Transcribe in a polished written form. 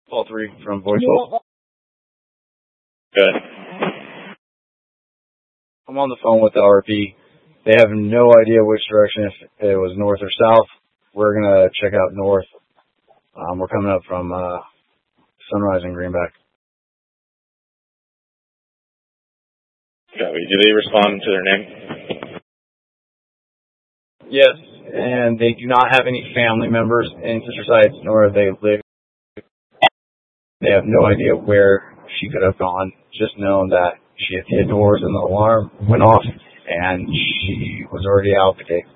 Paul 3 from Voiceville. Good. I'm on the phone with the RP. They have no idea which direction, if it was north or south. We're going to check out north. We're coming up from Sunrise and Greenback. Copy. Do they respond to their name? Yes, and they do not have any family members in Sister Sites, nor have they lived. They have no idea where she could have gone, just known that she had hit doors and the alarm went off, and she was already out the gate.